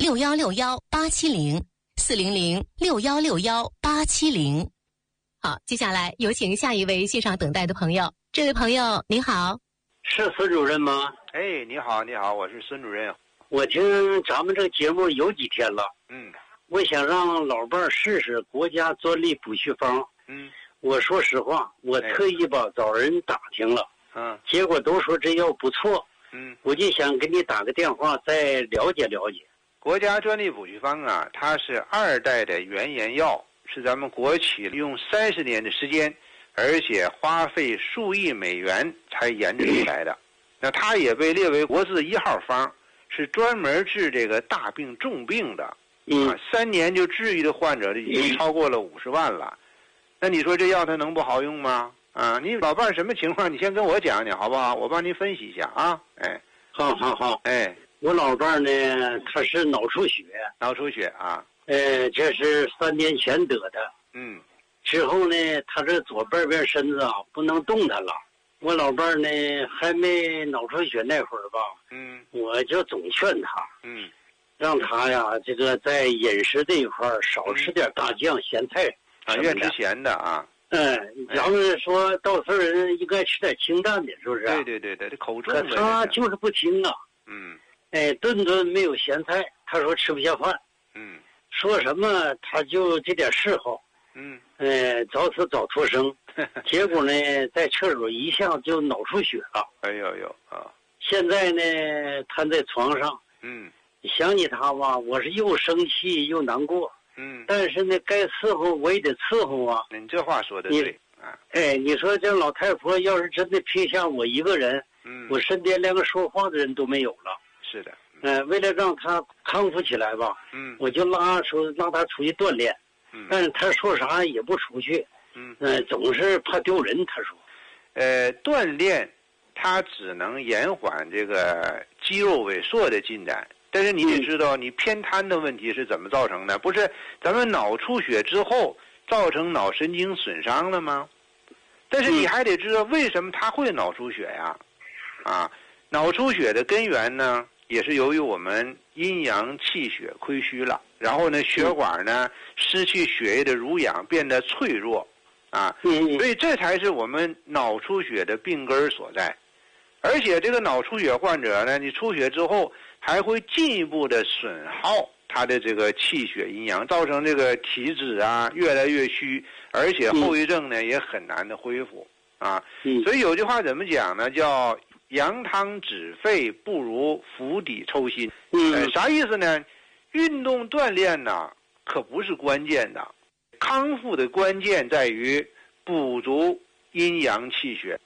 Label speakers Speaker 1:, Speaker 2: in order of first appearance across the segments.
Speaker 1: ，400616187040061618770。好，接下来有请下一位线上等待的朋友。这位朋友您好。
Speaker 2: 是孙主任吗？
Speaker 3: 哎，你好，我是孙主任。
Speaker 2: 我听咱们这个节目有几天了，我想让老伴儿试试国家专利补序方。我说实话，我特意找人打听了，结果都说这药不错，我就想给你打个电话再了解了解。
Speaker 3: 国家专利补序方啊，它是2代的原研药，是咱们国企用30年的时间，而且花费数亿美元才研制出来的。那它也被列为国字1号方，是专门治这个大病重病的。3年就治愈的患者已经超过了50万了。那你说这药它能不好用吗？你老伴儿什么情况？你先跟我讲讲好不好？我帮您分析一下啊。
Speaker 2: 好。我老伴儿呢，他是脑出血。
Speaker 3: 脑出血啊。
Speaker 2: 这是3年前得的。之后呢，他这左半边身子不能动弹了。我老伴儿呢还没脑出血那会儿吧，我就总劝他，让他呀这个在饮食这一块少吃点大酱、咸菜
Speaker 3: 越吃咸的啊。
Speaker 2: 咱们说到时候人应该吃点清淡的，是不是？
Speaker 3: 对，这口重。
Speaker 2: 可他就是不听啊。顿顿没有咸菜，他说吃不下饭。说什么他就这点嗜好。早死早脱生，结果呢，在厕所一下就脑出血了。现在呢，瘫在床上。想起他吧，我是又生气又难过。但是呢，该伺候我也得伺候啊。
Speaker 3: 你这话说的对啊。
Speaker 2: 你说这老太婆要是真的撇下我一个人，我身边连个说话的人都没有了。
Speaker 3: 是的。
Speaker 2: 为了让他康复起来吧，我就让他出去锻炼。但是他说啥也不出去，总是怕丢人。他说，
Speaker 3: 锻炼，它只能延缓这个肌肉萎缩的进展。但是你得知道，你偏瘫的问题是怎么造成的？不是咱们脑出血之后造成脑神经损伤了吗？但是你还得知道为什么他会脑出血呀？脑出血的根源呢，也是由于我们阴阳气血亏虚了。然后呢，血管呢失去血液的濡养，变得脆弱，所以这才是我们脑出血的病根所在。而且这个脑出血患者呢，你出血之后还会进一步的损耗他的这个气血阴阳，造成这个体质越来越虚，而且后遗症呢也很难的恢复所以有句话怎么讲呢？叫羊汤止沸不如釜底抽薪。啥意思呢？运动锻炼呢，可不是关键的，康复的关键在于补足阴阳气血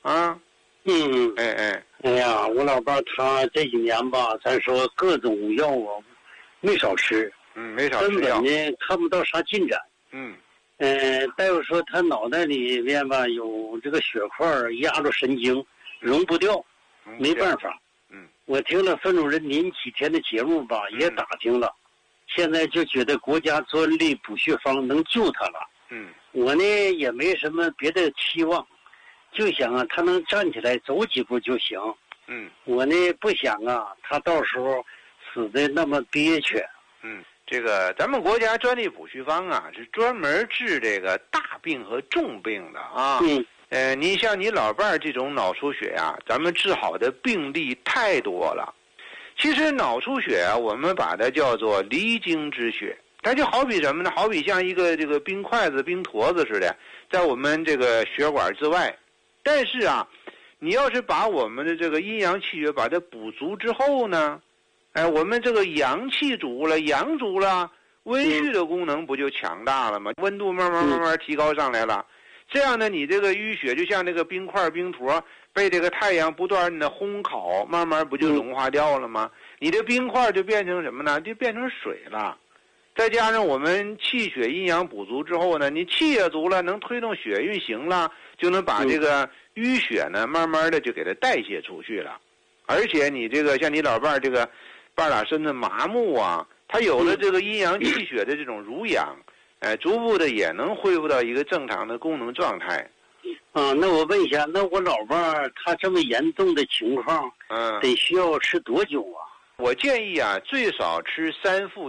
Speaker 2: 哎呀，我老伴他这几年吧，咱说各种药没少吃，
Speaker 3: 没少吃药，
Speaker 2: 根本呢看不到啥进展。大夫说他脑袋里面吧有这个血块压住神经，溶不掉，没办法。我听了孙主任您几天的节目吧，也打听了。现在就觉得国家专利补序方能救他了。我呢也没什么别的期望，就想他能站起来走几步就行。我呢不想他到时候死的那么憋屈。
Speaker 3: 这个咱们国家专利补序方是专门治这个大病和重病的你像你老伴儿这种脑出血咱们治好的病例太多了。其实脑出血我们把它叫做离经之血，它就好比什么呢？好比像一个这个冰筷子、冰坨子似的，在我们这个血管之外。但是你要是把我们的这个阴阳气血把它补足之后呢，我们这个阳气足了，阳足了，温煦的功能不就强大了吗？温度慢慢提高上来了。这样呢，你这个淤血就像那个冰块、冰坨被这个太阳不断的烘烤，慢慢不就融化掉了吗？你的冰块就变成什么呢？就变成水了。再加上我们气血阴阳补足之后呢，你气也足了，能推动血运行了，就能把这个淤血呢慢慢的就给它代谢出去了。而且你这个像你老伴儿这个半拉身子麻木他有了这个阴阳气血的这种濡养，逐步的也能恢复到一个正常的功能状态。
Speaker 2: 那我问一下，那我老伴儿他这么严重的情况，得需要吃多久啊？
Speaker 3: 我建议最少吃3副